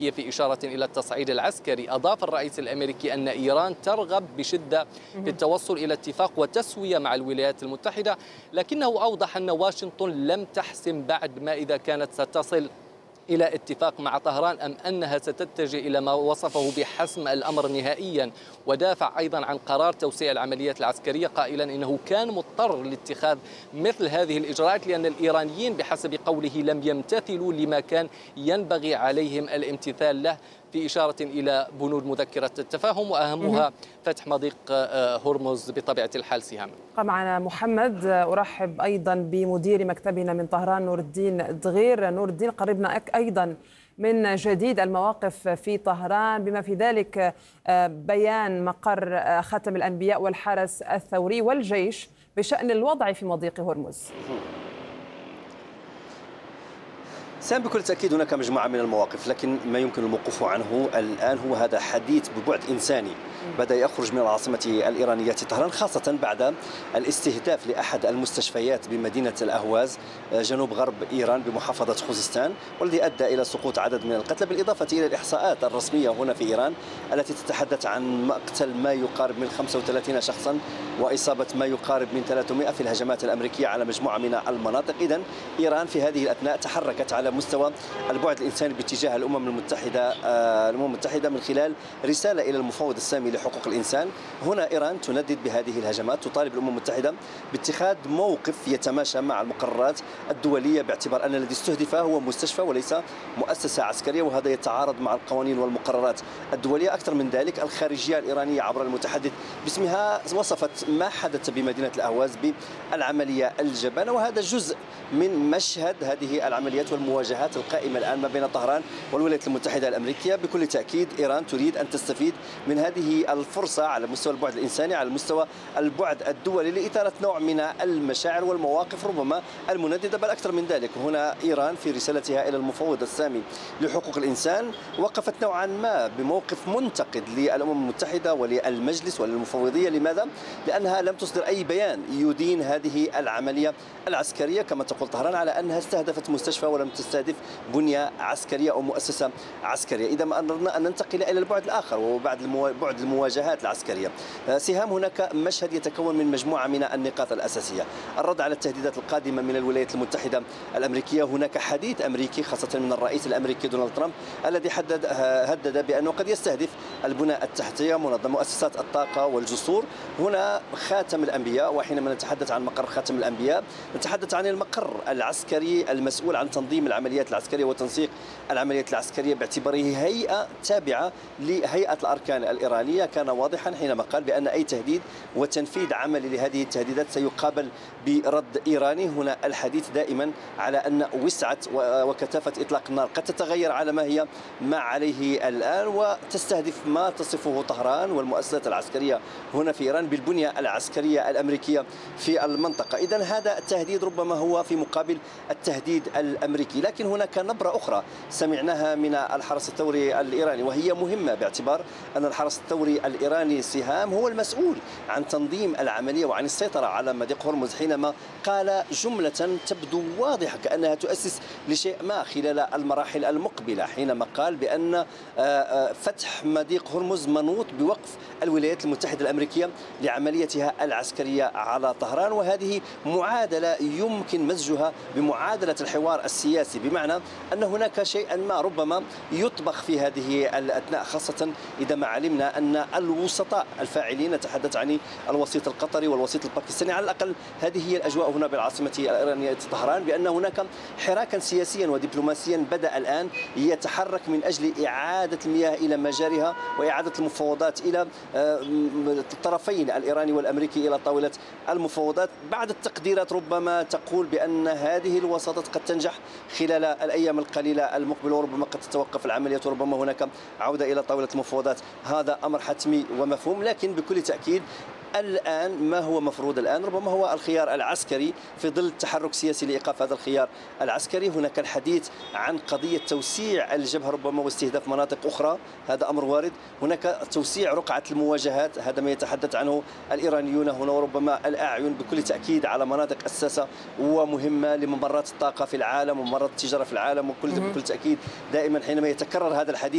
في إشارة إلى التصعيد العسكري. أضاف الرئيس الأمريكي أن إيران ترغب بشدة في التوصل إلى اتفاق وتسوية مع الولايات المتحدة، لكنه أوضح أن واشنطن لم تحسم بعد ما إذا كانت ستصل إلى اتفاق مع طهران أم أنها ستتجه إلى ما وصفه بحسم الأمر نهائيا. ودافع أيضا عن قرار توسيع العمليات العسكرية قائلا إنه كان مضطر لاتخاذ مثل هذه الإجراءات لأن الإيرانيين بحسب قوله لم يمتثلوا لما كان ينبغي عليهم الامتثال له، في إشارة إلى بنود مذكرة التفاهم وأهمها فتح مضيق هرمز بطبيعة الحال. سهام معنا محمد. أرحب أيضا بمدير مكتبنا من طهران نور الدين دغير. نور الدين، قربنا أيضا من جديد المواقف في طهران بما في ذلك بيان مقر خاتم الأنبياء والحرس الثوري والجيش بشأن الوضع في مضيق هرمز. سام، بكل تأكيد هناك مجموعة من المواقف، لكن ما يمكن الوقوف عنه الآن هو هذا حديث ببعد إنساني بدأ يخرج من العاصمة الإيرانية طهران، خاصة بعد الاستهداف لأحد المستشفيات بمدينة الأهواز جنوب غرب إيران بمحافظة خوزستان، والذي أدى إلى سقوط عدد من القتلى، بالإضافة إلى الإحصاءات الرسمية هنا في إيران التي تتحدث عن مقتل ما يقارب من 35 شخصا وإصابة ما يقارب من 300 في الهجمات الأمريكية على مجموعة من المناطق. إذن إيران في هذه الأثناء تحركت على مستوى البعد الإنساني باتجاه الأمم المتحدة من خلال رسالة إلى المفوض السامي لحقوق الإنسان. هنا إيران تندد بهذه الهجمات، تطالب الأمم المتحدة باتخاذ موقف يتماشى مع المقررات الدولية، باعتبار أن الذي استهدف هو مستشفى وليس مؤسسة عسكرية، وهذا يتعارض مع القوانين والمقررات الدولية. أكثر من ذلك، الخارجية الإيرانية عبر المتحدث باسمها وصفت ما حدث بمدينة الأهواز بالعملية الجبانة، وهذا جزء من مشهد هذه العمليات والمواجهات القائمة الآن ما بين طهران والولايات المتحدة الأمريكية. بكل تأكيد إيران تريد أن تستفيد من هذه الفرصة على مستوى البعد الإنساني، على مستوى البعد الدولي، لإثارة نوع من المشاعر والمواقف ربما المنددة. بل أكثر من ذلك، هنا إيران في رسالتها إلى المفوض السامي لحقوق الإنسان وقفت نوعا ما بموقف منتقد للأمم المتحدة وللمجلس وللمفوضية. لماذا؟ لأنها لم تصدر أي بيان يدين هذه العملية العسكرية كما تقول طهران على أنها استهدفت مستشفى ولم تستهدف بنية عسكرية أو مؤسسة عسكرية. إذا ما أردنا أن ننتقل إلى البعد الآخر وهو بعد المواجهات العسكرية، سهام، هناك مشهد يتكون من مجموعة من النقاط الأساسية: الرد على التهديدات القادمة من الولايات المتحدة الأمريكية. هناك حديث أمريكي خاصة من الرئيس الأمريكي دونالد ترامب الذي هدد بأنه قد يستهدف البنى التحتية، مؤسسات الطاقة والجسور. هنا خاتم الأنبياء، وحينما نتحدث عن مقر خاتم الأنبياء نتحدث عن المقر العسكري المسؤول عن تنظيم العمليات العسكرية وتنسيق العمليات العسكرية باعتباره هيئة تابعة لهيئة الأركان الإيرانية. كان واضحا حينما قال بأن أي تهديد وتنفيذ عملي لهذه التهديدات سيقابل برد إيراني. هنا الحديث دائما على أن وسعة وكثافة إطلاق النار قد تتغير على ما هي ما عليه الآن، وتستهدف ما تصفه طهران والمؤسسات العسكرية هنا في إيران بالبنية العسكرية الأمريكية في المنطقة. إذن هذا التهديد ربما هو في مقابل التهديد الأمريكي. لكن هناك نبرة أخرى سمعناها من الحرس الثوري الإيراني وهي مهمة، باعتبار أن الحرس الثوري الإيراني سهام هو المسؤول عن تنظيم العملية وعن السيطرة على مضيق هرمز، حينما قال جملة تبدو واضحة كأنها تؤسس لشيء ما خلال المراحل المقبلة، حينما قال بأن فتح مضيق هرمز منوط بوقف الولايات المتحدة الأمريكية لعمليتها العسكرية على طهران. وهذه معادلة يمكن مزجها بمعادلة الحوار السياسي، بمعنى أن هناك شيئا ما ربما يطبخ في هذه الأثناء، خاصة إذا ما علمنا أن الوسطاء الفاعلين، نتحدث عن الوسيط القطري والوسيط الباكستاني، على الأقل هذه هي الأجواء هنا بالعاصمة الإيرانية طهران، بأن هناك حراكا سياسيا ودبلوماسيا بدأ الآن يتحرك من أجل إعادة المياه إلى مجاريها وإعادة المفاوضات إلى الطرفين الإيراني والأمريكي إلى طاولة المفاوضات. بعد التقديرات ربما تقول بأن هذه الوساطات قد تنجح خلال الأيام القليلة المقبلة، وربما قد تتوقف العمليات وربما هناك عودة إلى طاولة المفاوضات. هذا أمر حتمي ومفهوم، لكن بكل تأكيد الآن ما هو مفروض الآن ربما هو الخيار العسكري في ظل تحرك سياسي لإيقاف هذا الخيار العسكري. هناك الحديث عن قضية توسيع الجبهة ربما واستهداف مناطق أخرى، هذا أمر وارد. هناك توسيع رقعة المواجهات، هذا ما يتحدث عنه الإيرانيون هنا، وربما الأعين بكل تأكيد على مناطق أساسة ومهمة لممرات الطاقة في العالم وممرات التجارة في العالم. بكل تأكيد دائما حينما يتكرر هذا الحديث